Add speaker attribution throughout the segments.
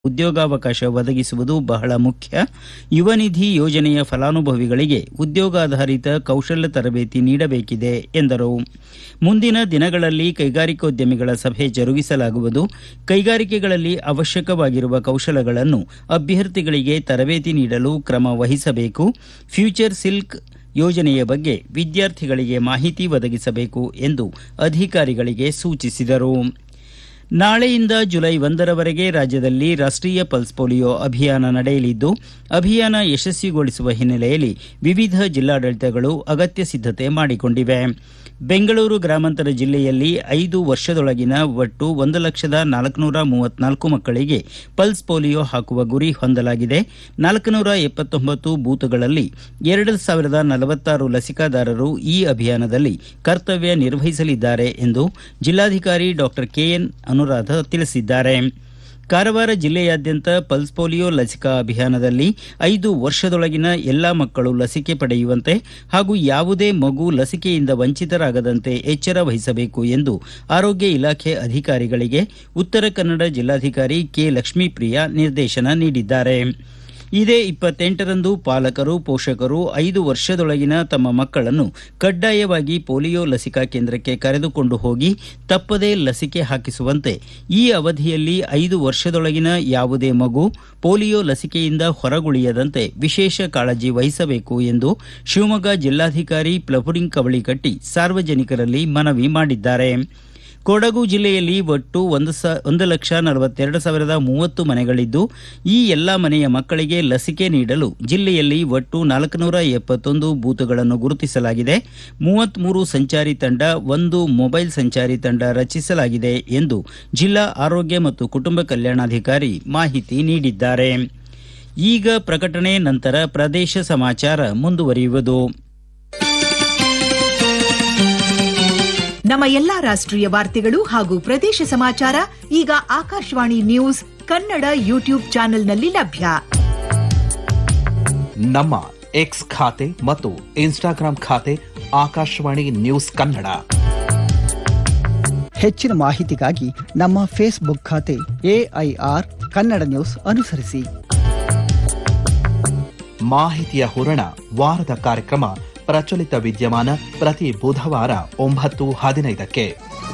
Speaker 1: ಉದ್ಯೋಗಾವಕಾಶ ಒದಗಿಸುವುದು ಬಹಳ ಮುಖ್ಯ. ಯುವ ನಿಧಿ ಯೋಜನೆಯ ಫಲಾನುಭವಿಗಳಿಗೆ ಉದ್ಯೋಗಾಧಾರಿತ ಕೌಶಲ್ಯ ತರಬೇತಿ ನೀಡಬೇಕಿದೆ ಎಂದರು. ಮುಂದಿನ ದಿನಗಳಲ್ಲಿ ಕೈಗಾರಿಕೋದ್ಯಮಿಗಳ ಸಭೆ ಜರುಗಿಸಲಾಗುವುದು. ಕೈಗಾರಿಕೆಗಳಲ್ಲಿ ಅವಶ್ಯಕವಾಗಿರುವ ಕೌಶಲಗಳನ್ನು ಅಭ್ಯರ್ಥಿಗಳಿಗೆ ತರಬೇತಿ ನೀಡಲು ಕ್ರಮ ವಹಿಸಬೇಕು. ಫ್ಯೂಚರ್ ಸಿಲ್ಕ್ ಯೋಜನೆಯ ಬಗ್ಗೆ ವಿದ್ಯಾರ್ಥಿಗಳಿಗೆ ಮಾಹಿತಿ ಒದಗಿಸಬೇಕು ಎಂದು ಅಧಿಕಾರಿಗಳಿಗೆ ಸೂಚಿಸಿದರು. ನಾಳೆಯಿಂದ ಜುಲೈ 1ರವರೆಗೆ ರಾಜ್ಯದಲ್ಲಿ ರಾಷ್ಟೀಯ ಪಲ್ಸ್ ಪೋಲಿಯೋ ಅಭಿಯಾನ ನಡೆಯಲಿದ್ದು, ಅಭಿಯಾನ ಯಶಸ್ವಿಗೊಳಿಸುವ ಹಿನ್ನೆಲೆಯಲ್ಲಿ ವಿವಿಧ ಜಿಲ್ಲಾಡಳಿತಗಳು ಅಗತ್ಯ ಸಿದ್ಧತೆ ಮಾಡಿಕೊಂಡಿವೆ. ಬೆಂಗಳೂರು ಗ್ರಾಮಾಂತರ ಜಿಲ್ಲೆಯಲ್ಲಿ 5 ವರ್ಷದೊಳಗಿನ ಒಟ್ಟು 1,434,000 ಮಕ್ಕಳಿಗೆ ಪಲ್ಸ್ ಪೋಲಿಯೋ ಹಾಕುವ ಗುರಿ ಹೊಂದಲಾಗಿದೆ. 479 ಬೂತ್ಗಳಲ್ಲಿ 2,046 ಲಸಿಕಾದಾರರು ಈ ಅಭಿಯಾನದಲ್ಲಿ ಕರ್ತವ್ಯ ನಿರ್ವಹಿಸಲಿದ್ದಾರೆ ಎಂದು ಜಿಲ್ಲಾಧಿಕಾರಿ ಡಾ ಕೆಎನ್ ಅನುರಾಧ ತಿಳಿಸಿದ್ದಾರೆ. ಕಾರವಾರ ಜಿಲ್ಲೆಯಾದ್ಯಂತ ಪಲ್ಸ್ ಪೋಲಿಯೋ ಲಸಿಕಾ ಅಭಿಯಾನದಲ್ಲಿ 5 ವರ್ಷದೊಳಗಿನ ಎಲ್ಲಾ ಮಕ್ಕಳು ಲಸಿಕೆ ಪಡೆಯುವಂತೆ ಹಾಗೂ ಯಾವುದೇ ಮಗು ಲಸಿಕೆಯಿಂದ ವಂಚಿತರಾಗದಂತೆ ಎಚ್ಚರ ವಹಿಸಬೇಕು ಎಂದು ಆರೋಗ್ಯ ಇಲಾಖೆ ಅಧಿಕಾರಿಗಳಿಗೆ ಉತ್ತರ ಕನ್ನಡ ಜಿಲ್ಲಾಧಿಕಾರಿ ಕೆ ಲಕ್ಷ್ಮೀಪ್ರಿಯಾ ನಿರ್ದೇಶನ ನೀಡಿದ್ದಾರೆ. ಇದೇ 28ರಂದು ಪಾಲಕರು, ಪೋಷಕರು 5 ವರ್ಷದೊಳಗಿನ ತಮ್ಮ ಮಕ್ಕಳನ್ನು ಕಡ್ಡಾಯವಾಗಿ ಪೋಲಿಯೋ ಲಸಿಕಾ ಕೇಂದ್ರಕ್ಕೆ ಕರೆದುಕೊಂಡು ಹೋಗಿ ತಪ್ಪದೇ ಲಸಿಕೆ ಹಾಕಿಸುವಂತೆ, ಈ ಅವಧಿಯಲ್ಲಿ 5 ವರ್ಷದೊಳಗಿನ ಯಾವುದೇ ಮಗು ಪೋಲಿಯೋ ಲಸಿಕೆಯಿಂದ ಹೊರಗುಳಿಯದಂತೆ ವಿಶೇಷ ಕಾಳಜಿ ವಹಿಸಬೇಕು ಎಂದು ಶಿವಮೊಗ್ಗ ಜಿಲ್ಲಾಧಿಕಾರಿ ಪ್ಲಬುರಿಂಗ್ ಕವಳಿಕಟ್ಟಿ ಸಾರ್ವಜನಿಕರಲ್ಲಿ ಮನವಿ ಮಾಡಿದ್ದಾರೆ. ಕೊಡಗು ಜಿಲ್ಲೆಯಲ್ಲಿ ಒಟ್ಟು 1,42,030 ಮನೆಗಳಿದ್ದು, ಈ ಎಲ್ಲಾ ಮನೆಯ ಮಕ್ಕಳಿಗೆ ಲಸಿಕೆ ನೀಡಲು ಜಿಲ್ಲೆಯಲ್ಲಿ ಒಟ್ಟು 471 ಬೂತ್ಗಳನ್ನು ಗುರುತಿಸಲಾಗಿದೆ. 33 ಸಂಚಾರಿ ತಂಡ, 1 ಮೊಬೈಲ್ ಸಂಚಾರಿ ತಂಡ ರಚಿಸಲಾಗಿದೆ ಎಂದು ಜಿಲ್ಲಾ ಆರೋಗ್ಯ ಮತ್ತು ಕುಟುಂಬ ಕಲ್ಯಾಣಾಧಿಕಾರಿ ಮಾಹಿತಿ ನೀಡಿದ್ದಾರೆ. ಈಗ ಪ್ರಕಟಣೆ, ನಂತರ ಪ್ರದೇಶ ಸಮಾಚಾರ ಮುಂದುವರಿಯುವುದು.
Speaker 2: ನಮ್ಮ ಎಲ್ಲಾ ರಾಷ್ಟ್ರೀಯ ವಾರ್ತೆಗಳು ಹಾಗೂ ಪ್ರದೇಶ ಸಮಾಚಾರ ಈಗ ಆಕಾಶವಾಣಿ ನ್ಯೂಸ್ ಕನ್ನಡ ಯೂಟ್ಯೂಬ್ ಚಾನೆಲ್ನಲ್ಲಿ ಲಭ್ಯ.
Speaker 3: ನಮ್ಮ ಎಕ್ಸ್ ಖಾತೆ ಮತ್ತು ಇನ್ಸ್ಟಾಗ್ರಾಂ ಖಾತೆ ಆಕಾಶವಾಣಿ ನ್ಯೂಸ್ ಕನ್ನಡ.
Speaker 4: ಹೆಚ್ಚಿನ ಮಾಹಿತಿಗಾಗಿ ನಮ್ಮ ಫೇಸ್ಬುಕ್ ಖಾತೆ AIR ಕನ್ನಡ ನ್ಯೂಸ್ ಅನುಸರಿಸಿ.
Speaker 3: ಮಾಹಿತಿಯ ಹೂರಣ, ವಾರದ ಕಾರ್ಯಕ್ರಮ ಪ್ರಚಲಿತ ವಿದ್ಯಮಾನ ಪ್ರತಿ ಬುಧವಾರ 9:15ಕ್ಕೆ.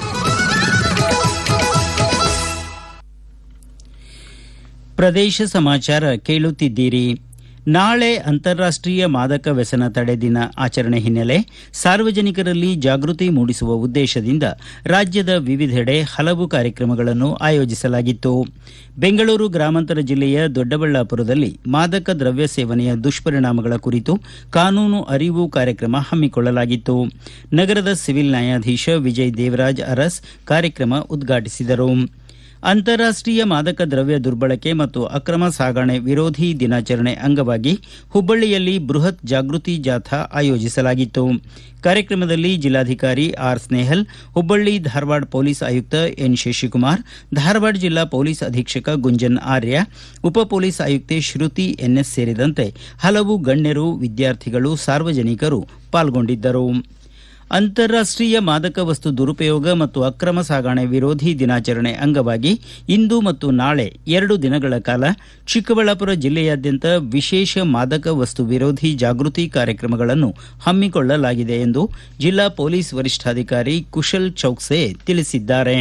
Speaker 1: ಪ್ರದೇಶ ಸಮಾಚಾರ ಕೇಳುತ್ತಿದ್ದೀರಿ. ನಾಳೆ ಅಂತಾರಾಷ್ಟೀಯ ಮಾದಕ ವ್ಯಸನ ತಡೆ ದಿನ ಆಚರಣೆ ಹಿನ್ನೆಲೆ ಸಾರ್ವಜನಿಕರಲ್ಲಿ ಜಾಗೃತಿ ಮೂಡಿಸುವ ಉದ್ದೇಶದಿಂದ ರಾಜ್ಯದ ವಿವಿಧೆಡೆ ಹಲವು ಕಾರ್ಯಕ್ರಮಗಳನ್ನು ಆಯೋಜಿಸಲಾಗಿತ್ತು. ಬೆಂಗಳೂರು ಗ್ರಾಮಾಂತರ ಜಿಲ್ಲೆಯ ದೊಡ್ಡಬಳ್ಳಾಪುರದಲ್ಲಿ ಮಾದಕ ದ್ರವ್ಯ ಸೇವನೆಯ ದುಷ್ಪರಿಣಾಮಗಳ ಕುರಿತು ಕಾನೂನು ಅರಿವು ಕಾರ್ಯಕ್ರಮ ಹಮ್ಮಿಕೊಳ್ಳಲಾಗಿತ್ತು. ನಗರದ ಸಿವಿಲ್ ನ್ಯಾಯಾಧೀಶ ವಿಜಯ್ ದೇವರಾಜ್ ಅರಸ್ ಕಾರ್ಯಕ್ರಮ ಉದ್ಘಾಟಿಸಿದರು. ಅಂತಾರಾಷ್ಟೀಯ ಮಾದಕ ದ್ರವ್ಯ ದುರ್ಬಳಕೆ ಮತ್ತು ಅಕ್ರಮ ಸಾಗಣೆ ವಿರೋಧಿ ದಿನಾಚರಣೆ ಅಂಗವಾಗಿ ಹುಬ್ಬಳ್ಳಿಯಲ್ಲಿ ಬೃಹತ್ ಜಾಗೃತಿ ಜಾಥಾ ಆಯೋಜಿಸಲಾಗಿತ್ತು. ಕಾರ್ಯಕ್ರಮದಲ್ಲಿ ಜಿಲ್ಲಾಧಿಕಾರಿ ಆರ್ ಸ್ನೇಹಲ್, ಹುಬ್ಬಳ್ಳಿ ಧಾರವಾಡ ಪೊಲೀಸ್ ಆಯುಕ್ತ ಎನ್ ಶಶಿಕುಮಾರ್, ಧಾರವಾಡ ಜಿಲ್ಲಾ ಪೊಲೀಸ್ ಅಧೀಕ್ಷಕ ಗುಂಜನ್ ಆರ್ಯ, ಉಪ ಪೊಲೀಸ್ ಆಯುಕ್ತೆ ಶ್ರುತಿ ಎನ್ಎಸ್ ಸೇರಿದಂತೆ ಹಲವು ಗಣ್ಯರು, ವಿದ್ಯಾರ್ಥಿಗಳು, ಸಾರ್ವಜನಿಕರು ಪಾಲ್ಗೊಂಡಿದ್ದರು. ಅಂತಾರಾಷ್ಟೀಯ ಮಾದಕ ವಸ್ತು ದುರುಪಯೋಗ ಮತ್ತು ಅಕ್ರಮ ಸಾಗಣೆ ವಿರೋಧಿ ದಿನಾಚರಣೆ ಅಂಗವಾಗಿ ಇಂದು ಮತ್ತು ನಾಳೆ 2 ದಿನಗಳ ಕಾಲ ಚಿಕ್ಕಬಳ್ಳಾಪುರ ಜಿಲ್ಲೆಯಾದ್ಯಂತ ವಿಶೇಷ ಮಾದಕ ವಸ್ತು ವಿರೋಧಿ ಜಾಗೃತಿ ಕಾರ್ಯಕ್ರಮಗಳನ್ನು ಹಮ್ಮಿಕೊಳ್ಳಲಾಗಿದೆ ಎಂದು ಜಿಲ್ಲಾ ಪೊಲೀಸ್ ವರಿಷ್ಠಾಧಿಕಾರಿ ಕುಶಲ್ ಚೌಕ್ಸೆ ತಿಳಿಸಿದ್ದಾರೆ.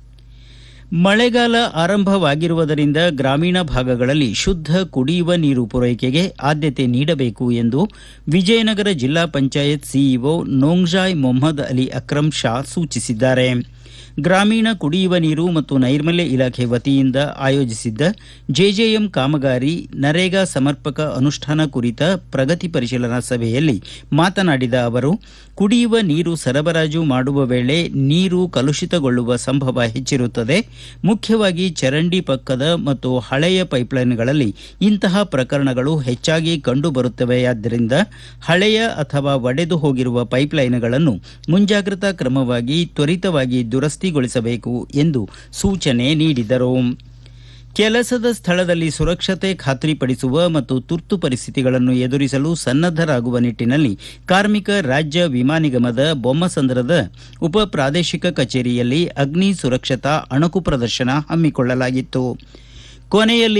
Speaker 1: ಮಳೆಗಾಲ ಆರಂಭವಾಗಿರುವುದರಿಂದ ಗ್ರಾಮೀಣ ಭಾಗಗಳಲ್ಲಿ ಶುದ್ಧ ಕುಡಿಯುವ ನೀರು ಪೂರೈಕೆಗೆ ಆದ್ಯತೆ ನೀಡಬೇಕು ಎಂದು ವಿಜಯನಗರ ಜಿಲ್ಲಾ ಪಂಚಾಯತ್ ಸಿಇಒ ನೋಂಗ್ಜಾಯ್ ಮೊಹಮ್ಮದ್ ಅಲಿ ಅಕ್ರಂ ಶಾ ಸೂಚಿಸಿದ್ದಾರೆ. ಗ್ರಾಮೀಣ ಕುಡಿಯುವ ನೀರು ಮತ್ತು ನೈರ್ಮಲ್ಯ ಇಲಾಖೆ ವತಿಯಿಂದ ಆಯೋಜಿಸಿದ್ದ ಜೆಜೆಎಂ ಕಾಮಗಾರಿ ನರೇಗಾ ಸಮರ್ಪಕ ಅನುಷ್ಠಾನ ಕುರಿತ ಪ್ರಗತಿ ಪರಿಶೀಲನಾ ಸಭೆಯಲ್ಲಿ ಮಾತನಾಡಿದ ಅವರು, ಕುಡಿಯುವ ನೀರು ಸರಬರಾಜು ಮಾಡುವ ವೇಳೆ ನೀರು ಕಲುಷಿತಗೊಳ್ಳುವ ಸಂಭವ ಹೆಚ್ಚಿರುತ್ತದೆ. ಮುಖ್ಯವಾಗಿ ಚರಂಡಿ ಪಕ್ಕದ ಮತ್ತು ಹಳೆಯ ಪೈಪ್ಲೈನ್ಗಳಲ್ಲಿ ಇಂತಹ ಪ್ರಕರಣಗಳು ಹೆಚ್ಚಾಗಿ ಕಂಡುಬರುತ್ತವೆಯಾದ್ದರಿಂದ ಹಳೆಯ ಅಥವಾ ಒಡೆದು ಹೋಗಿರುವ ಪೈಪ್ಲೈನ್ಗಳನ್ನು ಮುಂಜಾಗ್ರತಾ ಕ್ರಮವಾಗಿ ತ್ವರಿತವಾಗಿ ದುರಸ್ತಿಗೊಳಿಸಬೇಕು ಎಂದು ಸೂಚನೆ ನೀಡಿದರು. ಕೆಲಸದ ಸ್ಥಳದಲ್ಲಿ ಸುರಕ್ಷತೆ ಖಾತ್ರಿಪಡಿಸುವ ಮತ್ತು ತುರ್ತು ಪರಿಸ್ಥಿತಿಗಳನ್ನು ಎದುರಿಸಲು ಸನ್ನದ್ದರಾಗುವ ನಿಟ್ಟಿನಲ್ಲಿ ಕಾರ್ಮಿಕ ರಾಜ್ಯ ವಿಮಾ ನಿಗಮದ ಬೊಮ್ಮಸಂದ್ರದ ಉಪ ಪ್ರಾದೇಶಿಕ ಕಚೇರಿಯಲ್ಲಿ ಅಗ್ನಿ ಸುರಕ್ಷತಾ ಅಣಕು ಪ್ರದರ್ಶನ ಹಮ್ಮಿಕೊಳ್ಳಲಾಗಿತ್ತು. ಕೊನೆಯಲ್ಲಿ